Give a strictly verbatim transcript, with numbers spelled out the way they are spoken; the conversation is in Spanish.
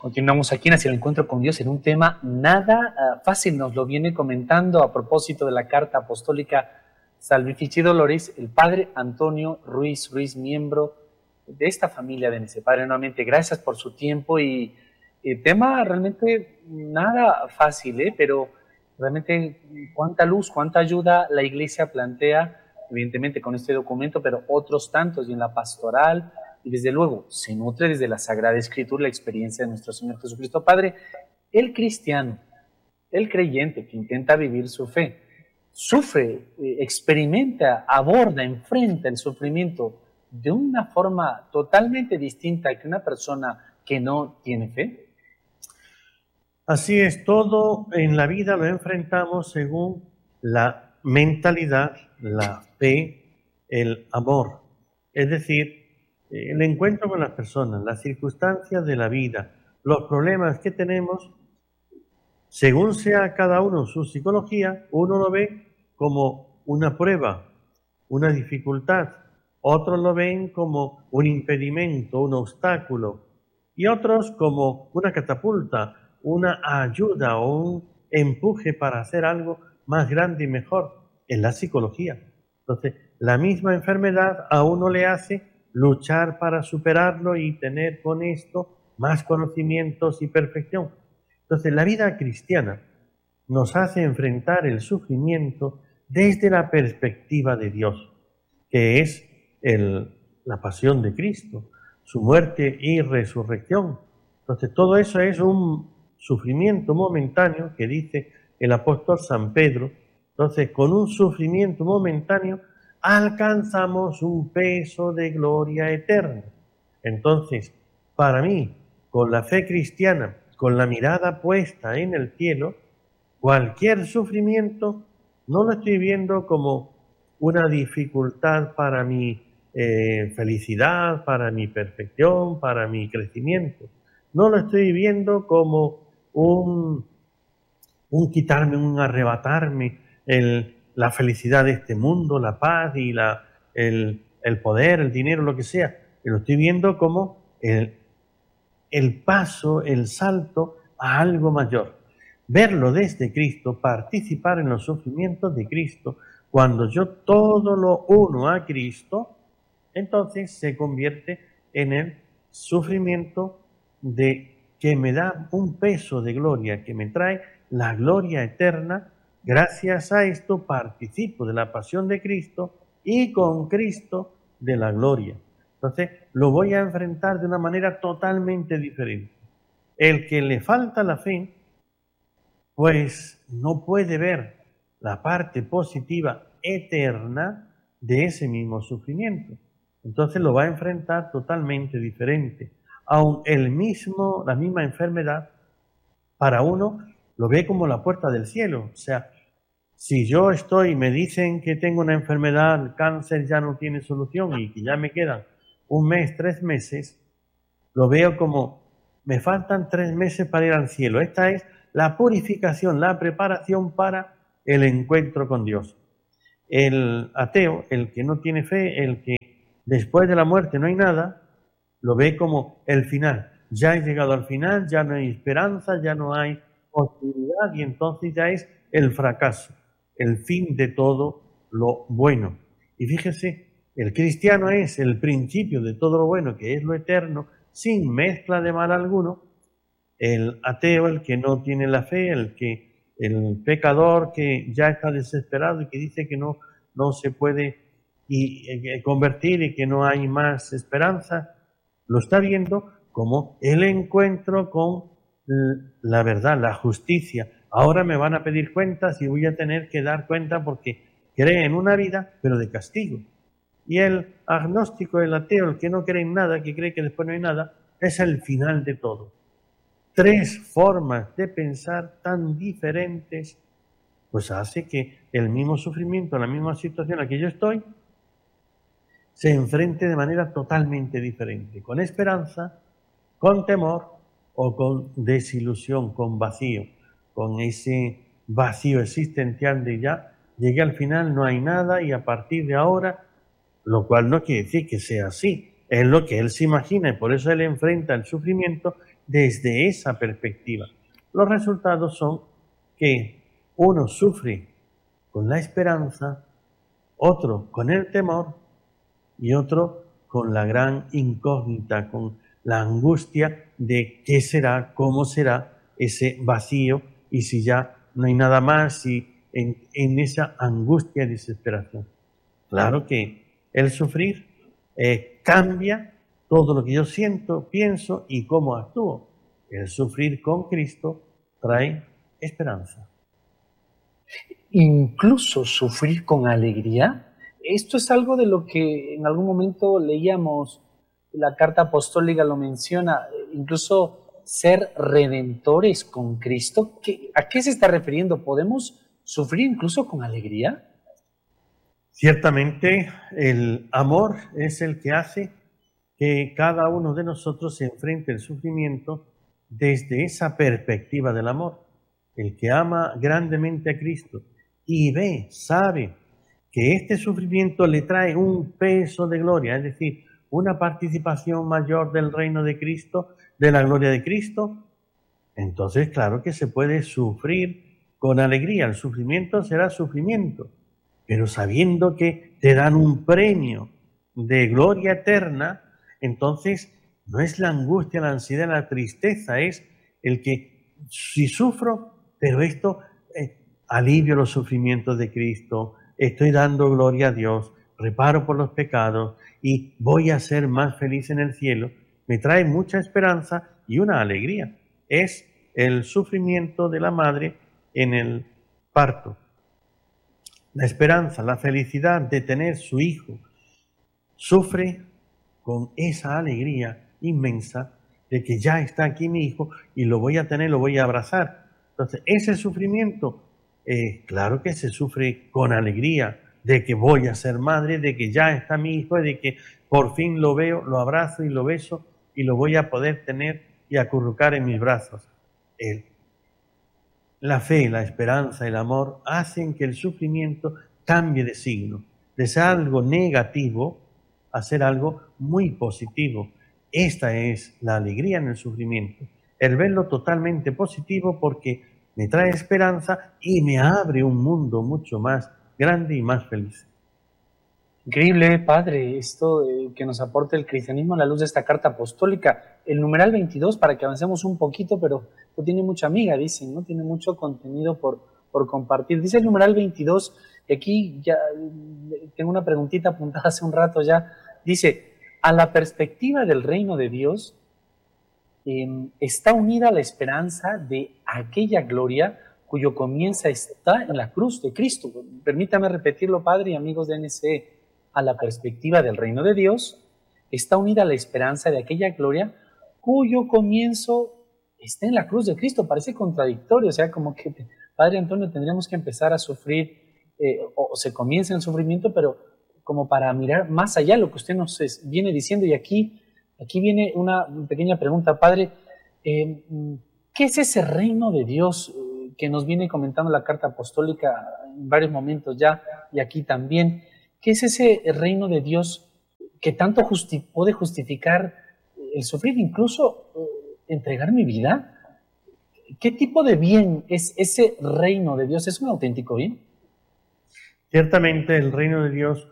Continuamos aquí en Hacia el Encuentro con Dios en un tema nada uh, fácil. Nos lo viene comentando a propósito de la carta apostólica Salvifici Doloris, el padre Antonio Ruiz Ruiz, miembro de esta familia de N C. Padre, nuevamente, gracias por su tiempo y el tema realmente nada fácil, ¿eh? Pero realmente cuánta luz, cuánta ayuda la Iglesia plantea, evidentemente con este documento, pero otros tantos y en la pastoral. Y desde luego, se nutre desde la Sagrada Escritura la experiencia de nuestro Señor Jesucristo. Padre, el cristiano, el creyente que intenta vivir su fe, sufre, eh, experimenta, aborda, enfrenta el sufrimiento de una forma totalmente distinta que una persona que no tiene fe. Así es, todo en la vida lo enfrentamos según la mentalidad, la fe, el amor. Es decir, el encuentro con las personas, las circunstancias de la vida, los problemas que tenemos, según sea cada uno su psicología, uno lo ve como una prueba, una dificultad, otros lo ven como un impedimento, un obstáculo, y otros como una catapulta, una ayuda o un empuje para hacer algo más grande y mejor en la psicología. Entonces, la misma enfermedad a uno le hace luchar para superarlo y tener con esto más conocimientos y perfección. Entonces, la vida cristiana nos hace enfrentar el sufrimiento desde la perspectiva de Dios, que es el, la pasión de Cristo, su muerte y resurrección. Entonces, todo eso es un sufrimiento momentáneo que dice el apóstol San Pedro. Entonces, con un sufrimiento momentáneo alcanzamos un peso de gloria eterna. Entonces, para mí, con la fe cristiana, con la mirada puesta en el cielo, cualquier sufrimiento no lo estoy viendo como una dificultad para mi eh, felicidad, para mi perfección, para mi crecimiento. No lo estoy viendo como un, un quitarme, un arrebatarme el la felicidad de este mundo, la paz y la, el, el poder, el dinero, lo que sea. Y lo estoy viendo como el, el paso, el salto a algo mayor. Verlo desde Cristo, participar en los sufrimientos de Cristo, cuando yo todo lo uno a Cristo, entonces se convierte en el sufrimiento de que me da un peso de gloria, que me trae la gloria eterna. Gracias a esto participo de la pasión de Cristo y con Cristo de la gloria. Entonces lo voy a enfrentar de una manera totalmente diferente. El que le falta la fe, pues no puede ver la parte positiva eterna de ese mismo sufrimiento. Entonces lo va a enfrentar totalmente diferente. Aun el mismo, la misma enfermedad, para uno lo ve como la puerta del cielo. O sea, si yo estoy, me dicen que tengo una enfermedad, el cáncer ya no tiene solución y que ya me quedan un mes, tres meses, lo veo como, me faltan tres meses para ir al cielo. Esta es la purificación, la preparación para el encuentro con Dios. El ateo, el que no tiene fe, el que después de la muerte no hay nada, lo ve como el final. Ya he llegado al final, ya no hay esperanza, ya no hay posibilidad y entonces ya es el fracaso, el fin de todo lo bueno. Y fíjese, el cristiano es el principio de todo lo bueno, que es lo eterno, sin mezcla de mal alguno. El ateo, el que no tiene la fe, el que el pecador que ya está desesperado y que dice que no, no se puede y, eh, convertir y que no hay más esperanza, lo está viendo como el encuentro con la verdad, la justicia. Ahora me van a pedir cuentas y voy a tener que dar cuenta porque cree en una vida, pero de castigo. Y el agnóstico, el ateo, el que no cree en nada, que cree que después no hay nada, es el final de todo. Tres formas de pensar tan diferentes, pues hace que el mismo sufrimiento, la misma situación en la que yo estoy, se enfrente de manera totalmente diferente, con esperanza, con temor o con desilusión, con vacío, con ese vacío existencial de ya llegué al final, no hay nada y a partir de ahora, lo cual no quiere decir que sea así, Es lo que él se imagina y por eso él enfrenta el sufrimiento desde esa perspectiva. Los resultados son que uno sufre con la esperanza, otro con el temor y otro con la gran incógnita, con la angustia de qué será, cómo será ese vacío y si ya no hay nada más, y en, en esa angustia y desesperación. Claro que el sufrir eh, cambia todo lo que yo siento, pienso y cómo actúo. El sufrir con Cristo trae esperanza. Incluso sufrir con alegría. Esto es algo de lo que en algún momento leíamos, la carta apostólica lo menciona, incluso ser redentores con Cristo. ¿Qué, ¿A qué se está refiriendo? ¿Podemos sufrir incluso con alegría? Ciertamente el amor es el que hace que cada uno de nosotros se enfrente al sufrimiento desde esa perspectiva del amor. El que ama grandemente a Cristo y ve, sabe que este sufrimiento le trae un peso de gloria, es decir, una participación mayor del reino de Cristo, de la gloria de Cristo, entonces claro que se puede sufrir con alegría. El sufrimiento será sufrimiento, pero sabiendo que te dan un premio de gloria eterna, entonces no es la angustia, la ansiedad, la tristeza, es el que si sufro, pero esto eh, alivio los sufrimientos de Cristo, estoy dando gloria a Dios, reparo por los pecados y voy a ser más feliz en el cielo, me trae mucha esperanza y una alegría. Es el sufrimiento de la madre en el parto. La esperanza, la felicidad de tener su hijo, sufre con esa alegría inmensa de que ya está aquí mi hijo y lo voy a tener, lo voy a abrazar. Entonces, ese sufrimiento, eh, claro que se sufre con alegría de que voy a ser madre, de que ya está mi hijo y de que por fin lo veo, lo abrazo y lo beso y lo voy a poder tener y acurrucar en mis brazos. Él. La fe, la esperanza, el amor hacen que el sufrimiento cambie de signo, de ser algo negativo a ser algo muy positivo. Esta es la alegría en el sufrimiento, el verlo totalmente positivo porque me trae esperanza y me abre un mundo mucho más grande y más feliz. Increíble, Padre, esto eh, que nos aporta el cristianismo a la luz de esta carta apostólica. El numeral veintidós, para que avancemos un poquito, pero no tiene mucha amiga, dicen, ¿no? Tiene mucho contenido por, por compartir. Dice el numeral veintidós, y aquí ya tengo una preguntita apuntada hace un rato ya. Dice, a la perspectiva del reino de Dios eh, está unida la esperanza de aquella gloria cuyo comienzo está en la cruz de Cristo. Permítame repetirlo, Padre y amigos de N C E. A la perspectiva del reino de Dios está unida la esperanza de aquella gloria cuyo comienzo está en la cruz de Cristo. Parece contradictorio, o sea, como que, Padre Antonio, tendríamos que empezar a sufrir, eh, o se comienza el sufrimiento, pero como para mirar más allá lo que usted nos viene diciendo. Y aquí, aquí viene una pequeña pregunta, Padre. Eh, ¿Qué es ese reino de Dios eh, que nos viene comentando la carta apostólica en varios momentos ya, y aquí también? ¿Qué es ese reino de Dios que tanto justi puede justificar el sufrir, incluso eh, entregar mi vida? ¿Qué tipo de bien es ese reino de Dios? ¿Es un auténtico bien? Ciertamente el reino de Dios